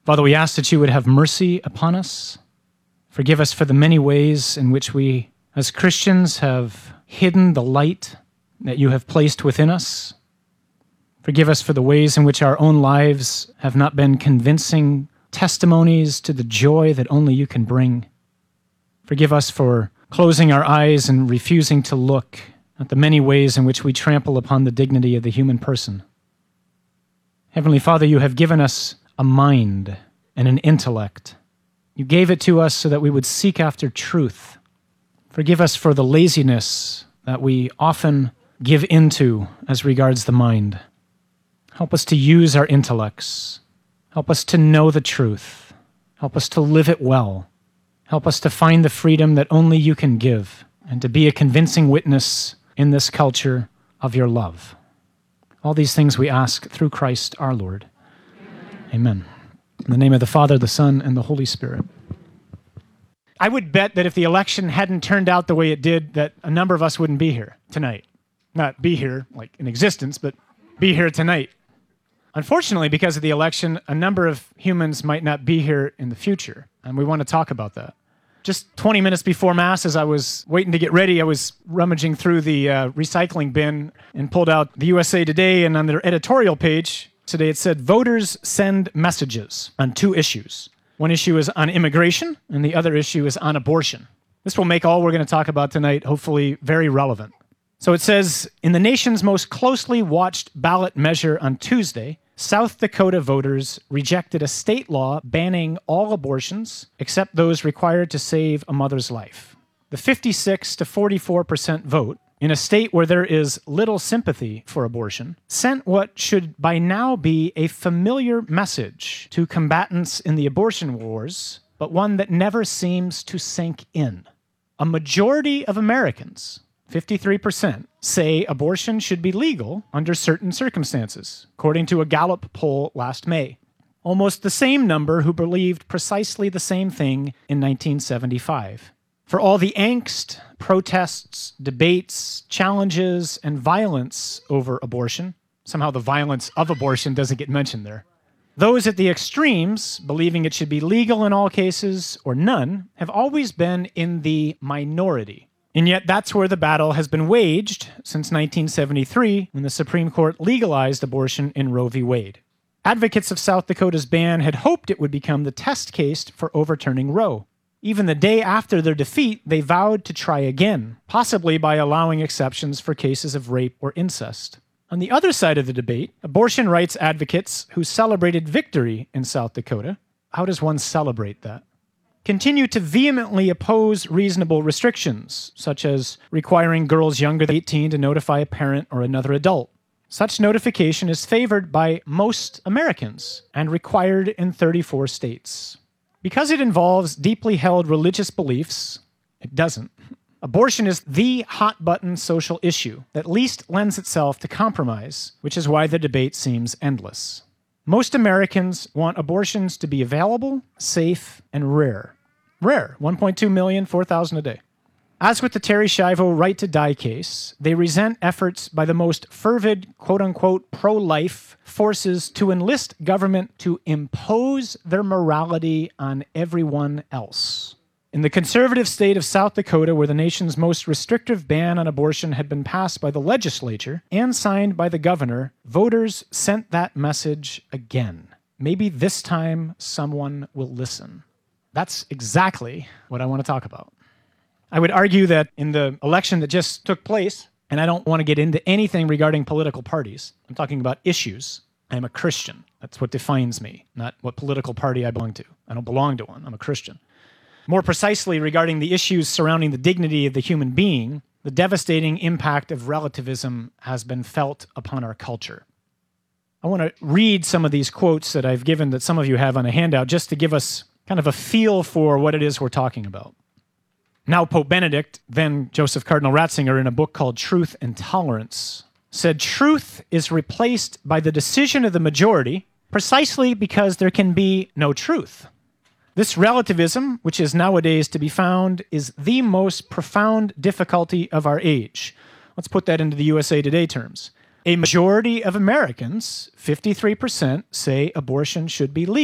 Father, we ask that you would have mercy upon us. Forgive us for the many ways in which we, as Christians, have hidden the light that you have placed within us. Forgive us for the ways in which our own lives have not been convincing testimonies to the joy that only you can bring. Forgive us for closing our eyes and refusing to look at the many ways in which we trample upon the dignity of the human person. Heavenly Father, you have given us a mind and an intellect. You gave it to us so that we would seek after truth. Forgive us for the laziness that we often give into as regards the mind. Help us to use our intellects. Help us to know the truth. Help us to live it well. Help us to find the freedom that only you can give and to be a convincing witness in this culture of your love. All these things we ask through Christ our Lord. Amen. In the name of the Father, the Son, and the Holy Spirit. I would bet that if the election hadn't turned out the way it did, that a number of us wouldn't be here tonight. Not be here, like in existence, but be here tonight. Unfortunately, because of the election, a number of humans might not be here in the future, and we want to talk about that. Just 20 minutes before Mass, as I was waiting to get ready, I was rummaging through the recycling bin and pulled out the USA Today, and on their editorial page today it said, "Voters send messages" on two issues. One issue is on immigration, and the other issue is on abortion. This will make all we're going to talk about tonight hopefully very relevant. So it says, in the nation's most closely watched ballot measure on Tuesday, South Dakota voters rejected a state law banning all abortions except those required to save a mother's life. The 56 to 44% vote, in a state where there is little sympathy for abortion, sent what should by now be a familiar message to combatants in the abortion wars, but one that never seems to sink in. A majority of Americans, 53%, say abortion should be legal under certain circumstances, according to a Gallup poll last May. Almost the same number who believed precisely the same thing in 1975. For all the angst, protests, debates, challenges, and violence over abortion, somehow the violence of abortion doesn't get mentioned there. Those at the extremes, believing it should be legal in all cases or none, have always been in the minority. And yet that's where the battle has been waged since 1973, when the Supreme Court legalized abortion in Roe v. Wade. Advocates of South Dakota's ban had hoped it would become the test case for overturning Roe. Even the day after their defeat, they vowed to try again, possibly by allowing exceptions for cases of rape or incest. On the other side of the debate, abortion rights advocates who celebrated victory in South Dakota, how does one celebrate that? Continue to vehemently oppose reasonable restrictions, such as requiring girls younger than 18 to notify a parent or another adult. Such notification is favored by most Americans and required in 34 states. Because it involves deeply held religious beliefs, it doesn't. Abortion is the hot-button social issue that least lends itself to compromise, which is why the debate seems endless. Most Americans want abortions to be available, safe, and rare. Rare, 1.2 million, 4,000 a day. As with the Terri Schiavo right to die case, they resent efforts by the most fervid, quote-unquote, pro-life forces to enlist government to impose their morality on everyone else. In the conservative state of South Dakota, where the nation's most restrictive ban on abortion had been passed by the legislature and signed by the governor, voters sent that message again. Maybe this time someone will listen. That's exactly what I want to talk about. I would argue that in the election that just took place, and I don't want to get into anything regarding political parties, I'm talking about issues. I am a Christian. That's what defines me, not what political party I belong to. I don't belong to one. I'm a Christian. More precisely, regarding the issues surrounding the dignity of the human being, the devastating impact of relativism has been felt upon our culture. I want to read some of these quotes that I've given that some of you have on a handout just to give us kind of a feel for what it is we're talking about. Now Pope Benedict, then Joseph Cardinal Ratzinger, in a book called Truth and Tolerance, said, "Truth is replaced by the decision of the majority precisely because there can be no truth. This relativism, which is nowadays to be found, is the most profound difficulty of our age." Let's put that into the USA Today terms. A majority of Americans, 53%, say abortion should be legal.